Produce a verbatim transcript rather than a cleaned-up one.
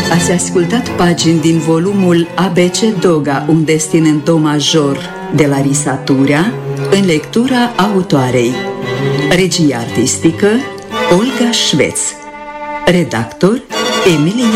Ați ascultat pagini din volumul A B C Doga, un destin în do major, de la Risaturea, în lectura autoarei. Regie artistică Olga Șveț. Redactor Emilie